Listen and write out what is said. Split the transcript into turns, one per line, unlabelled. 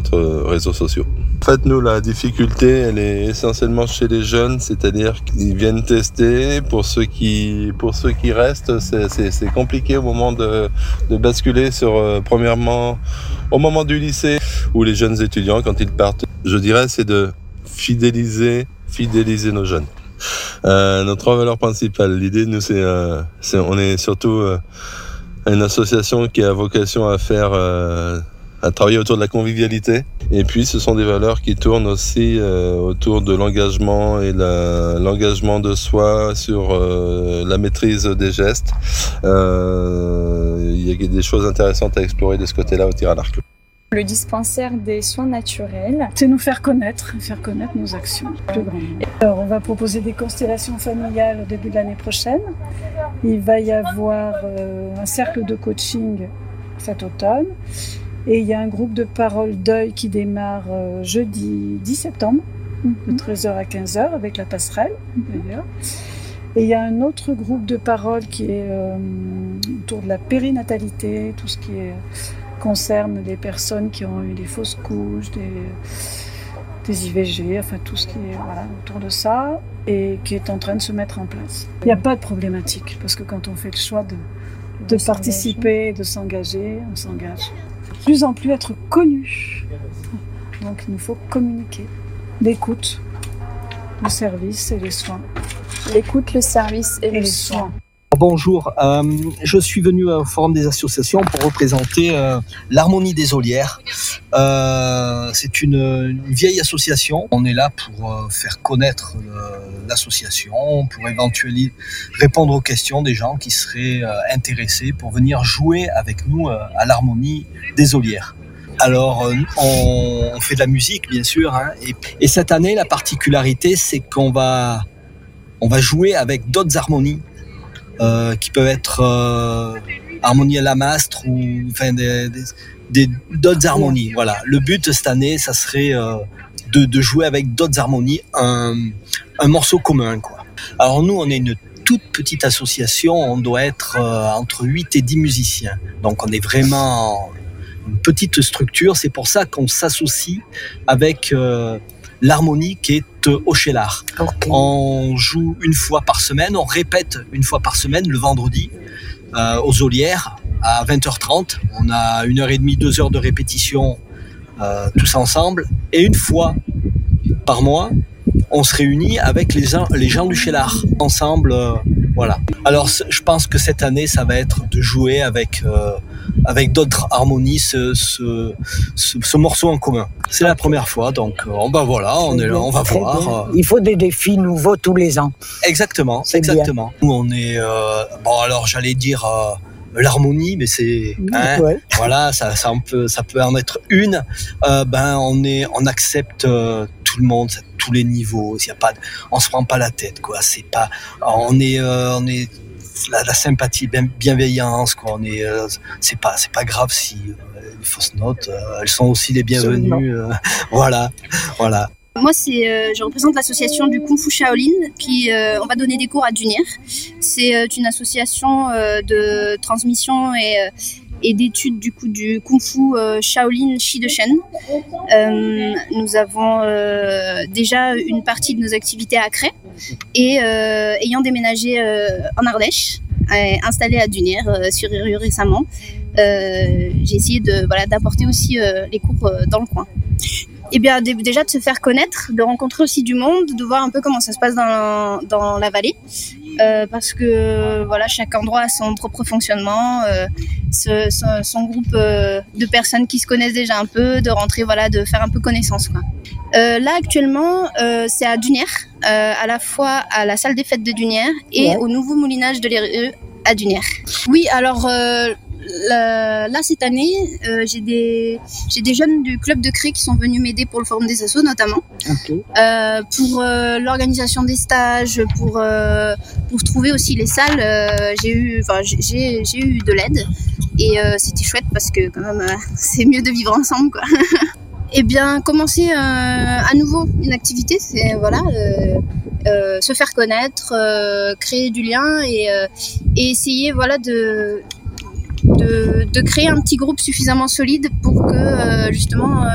autres réseaux sociaux. En fait, nous, la difficulté, elle est essentiellement chez les jeunes, c'est-à-dire qu'ils viennent tester. Pour ceux qui restent, c'est compliqué au moment de basculer sur, premièrement, au moment du lycée, ou les jeunes étudiants, quand ils partent. Je dirais, c'est de fidéliser nos jeunes. Nos 3 valeurs principales. L'idée, nous, on est surtout une association qui a vocation à travailler autour de la convivialité. Et puis, ce sont des valeurs qui tournent aussi autour de l'engagement et l'engagement de soi sur la maîtrise des gestes. Il y a des choses intéressantes à explorer de ce côté-là au tir à l'arc.
Le dispensaire des soins naturels,
c'est nous faire connaître nos actions plus grandes. Alors, on va proposer des constellations familiales au début de l'année prochaine. Il va y avoir un cercle de coaching cet automne. Et il y a un groupe de parole deuil qui démarre jeudi 10 septembre, de 13h à 15h, avec la passerelle, d'ailleurs. Et il y a un autre groupe de parole qui est autour de la périnatalité, tout ce qui concerne les personnes qui ont eu des fausses couches, des IVG, enfin tout ce qui est autour de ça, et qui est en train de se mettre en place. Il n'y a pas de problématique, parce que quand on fait le choix de participer, de s'engager, on s'engage. De plus en plus être connu. Donc il nous faut communiquer. L'écoute, le service et les soins.
L'écoute, le service et les soins.
Bonjour, je suis venu au Forum des associations pour représenter l'Harmonie des Olières. C'est une vieille association. On est là pour faire connaître l'association, pour éventuellement répondre aux questions des gens qui seraient intéressés pour venir jouer avec nous à l'Harmonie des Olières. Alors, on fait de la musique, bien sûr, hein, et cette année, la particularité, c'est qu'on va jouer avec d'autres harmonies. Qui peuvent être harmonie à la mastre ou enfin d'autres harmonies. Voilà. Le but cette année, ça serait de jouer avec d'autres harmonies un morceau commun, quoi. Alors nous, on est une toute petite association, on doit être entre 8 et 10 musiciens. Donc on est vraiment une petite structure, c'est pour ça qu'on s'associe avec l'harmonie qui est au Chélar. Okay. On joue une fois par semaine, on répète une fois par semaine le vendredi aux Olières à 20h30. On a 1h30, 2 heures de répétition tous ensemble. Et une fois par mois, on se réunit avec les gens du Chélar ensemble. Voilà. Alors je pense que cette année, ça va être de jouer avec d'autres harmonies ce morceau en commun. C'est la première fois, donc on va voir.
Il faut des défis nouveaux tous les ans.
Exactement. Nous on est alors j'allais dire l'harmonie, mais c'est voilà, ça peut en être une. On accepte tout le monde, tous les niveaux. On se prend pas la tête, quoi. C'est pas, on est la sympathie, bienveillance, quoi. C'est pas grave si les fausses notes, elles sont aussi les bienvenues. Voilà.
Moi, je représente l'association du Kung Fu Shaolin, on va donner des cours à Dunir. C'est une association de transmission et d'études du Kung Fu Shaolin Shi de Shen. Nous avons déjà une partie de nos activités à Cré et ayant déménagé en Ardèche, installé à Dunir sur Uru récemment, j'ai essayé d'apporter aussi les cours dans le coin. Et bien déjà de se faire connaître, de rencontrer aussi du monde, de voir un peu comment ça se passe dans la vallée, parce que chaque endroit a son propre fonctionnement, son groupe de personnes qui se connaissent déjà un peu, de rentrer, de faire un peu connaissance, quoi. Là actuellement, c'est à Dunir, à la fois à la salle des fêtes de Dunir et au nouveau moulinage de l'Éreux à Dunir. Oui, alors là cette année, j'ai des jeunes du club de Cré qui sont venus m'aider pour le forum des assos notamment, pour l'organisation des stages, pour trouver aussi les salles. J'ai eu de l'aide et c'était chouette parce que quand même c'est mieux de vivre ensemble, quoi. Et bien commencer à nouveau une activité, c'est se faire connaître, créer du lien et essayer de créer un petit groupe suffisamment solide pour que justement